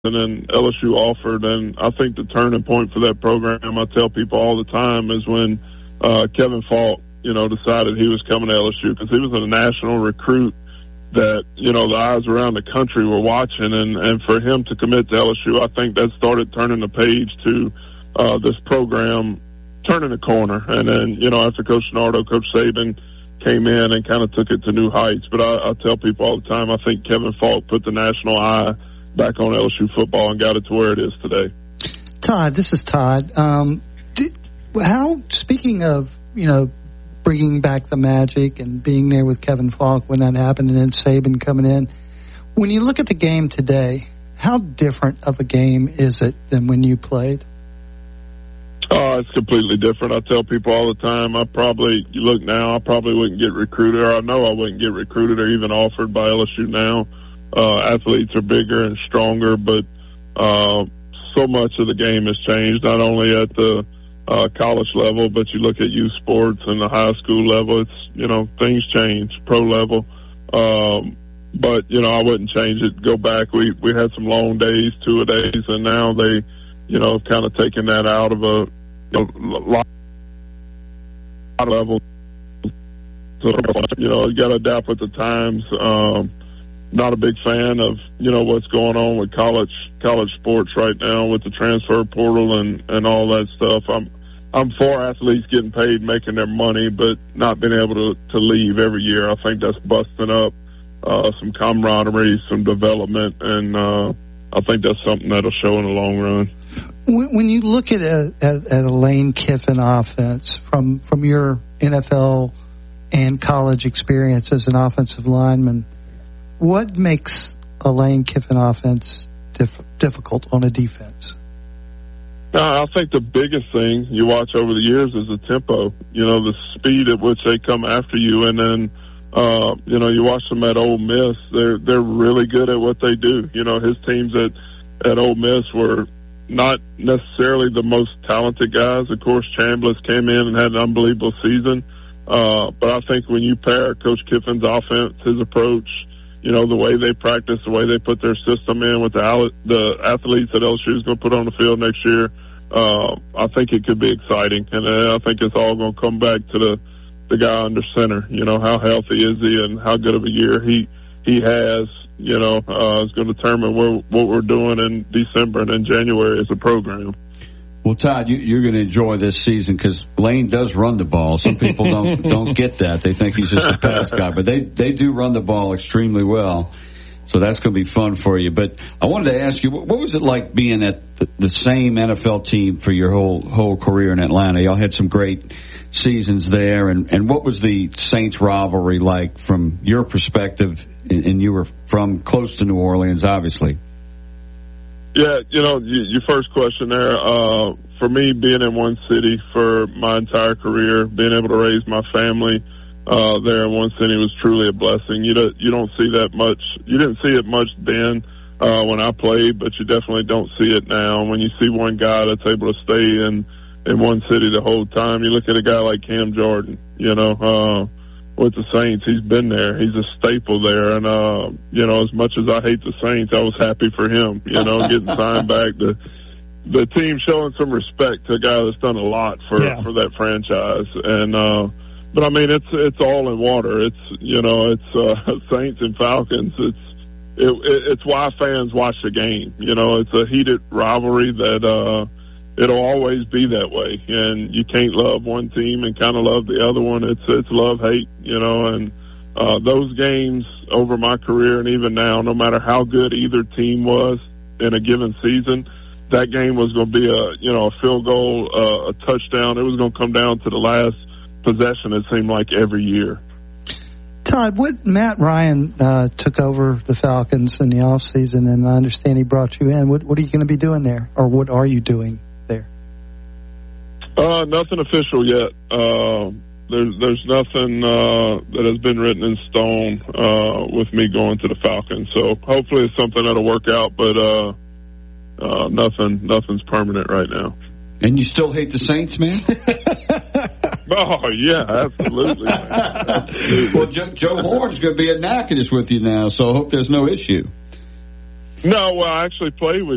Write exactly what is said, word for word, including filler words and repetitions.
then L S U offered. And I think the turning point for that program, I tell people all the time, is when uh, Kevin Falk, you know, decided he was coming to L S U, because he was a national recruit that, you know, the eyes around the country were watching. And, and for him to commit to L S U, I think that started turning the page to uh, this program turning the corner. And then, you know, after Coach Nardo, Coach Saban came in and kind of took it to new heights. But I, I tell people all the time, I think Kevin Falk put the national eye back on L S U football and got it to where it is today. Todd, this is Todd. Um, did, how, speaking of, you know, bringing back the magic and being there with Kevin Falk when that happened and then Saban coming in, when you look at the game today, how different of a game is it than when you played? Oh, it's completely different. I tell people all the time, I probably, you look now, I probably wouldn't get recruited, or I know I wouldn't get recruited or even offered by L S U now. Uh, athletes are bigger and stronger, but uh, so much of the game has changed, not only at the uh, college level, but you look at youth sports and the high school level, it's, you know, things change, pro level. Um, but, you know, I wouldn't change it. Go back. We, we had some long days, two-a-days, and now they, you know, kind of taking that out of a, you know, lot of level. So, you know, you got to adapt with the times. Um, not a big fan of, you know, what's going on with college college sports right now with the transfer portal and, and all that stuff. I'm I'm for athletes getting paid, making their money, but not being able to, to leave every year. I think that's busting up uh, some camaraderie, some development, and uh, I think that's something that'll show in the long run. When you look at a, at, at a Lane Kiffin offense from, from your N F L and college experience as an offensive lineman, what makes a Lane Kiffin offense diff- difficult on a defense? Uh, I think the biggest thing you watch over the years is the tempo, you know, the speed at which they come after you. And then, uh, you know, you watch them at Ole Miss. They're, they're really good at what they do. You know, his teams at, at Ole Miss were not necessarily the most talented guys. Of course, Chambliss came in and had an unbelievable season. Uh, but I think when you pair Coach Kiffin's offense, his approach, you know, the way they practice, the way they put their system in with the, the athletes that L S U is going to put on the field next year, uh, I think it could be exciting. And uh, I think it's all going to come back to the, the guy under center. You know, how healthy is he and how good of a year he, he has, you know, uh, is going to determine where, what we're doing in December and in January as a program. Well, Todd, you, you're going to enjoy this season because Lane does run the ball. Some people don't don't get that. They think he's just a pass guy, but they, they do run the ball extremely well. So that's going to be fun for you. But I wanted to ask you, what, what was it like being at the, the same N F L team for your whole whole career in Atlanta? Y'all had some great seasons there, and, and what was the Saints rivalry like from your perspective? And, and you were from close to New Orleans, obviously. Yeah, you know, your first question there, uh, for me, being in one city for my entire career, being able to raise my family, uh, there in one city was truly a blessing. You don't, you don't see that much. You didn't see it much then, uh, when I played, but you definitely don't see it now. When you see one guy that's able to stay in, in one city the whole time, you look at a guy like Cam Jordan, you know, uh, with the Saints, he's been there. He's a staple there. And, uh, you know, as much as I hate the Saints, I was happy for him, you know, getting signed back. The, the team showing some respect to a guy that's done a lot for, yeah. for that franchise. And, uh, but I mean, it's, it's all in water. It's, you know, it's, uh, Saints and Falcons. It's, it, it, it's why fans watch the game. You know, it's a heated rivalry that, uh, it'll always be that way, and you can't love one team and kind of love the other one. It's it's love hate, you know. And uh, those games over my career and even now, no matter how good either team was in a given season, that game was going to be a you know a field goal, uh, a touchdown. It was going to come down to the last possession. It seemed like every year. Todd, what Matt Ryan uh, took over the Falcons in the off season, and I understand he brought you in. What what are you going to be doing there, or what are you doing there? Uh, nothing official yet. Uh, there's, there's nothing, uh, that has been written in stone, uh, with me going to the Falcons. So hopefully it's something that'll work out, but, uh, uh, nothing, nothing's permanent right now. And you still hate the Saints, man? Oh, yeah, absolutely. absolutely. Well, Joe, Joe Horn's going to be at Natchitoches with you now, so I hope there's no issue. No, well, I actually played with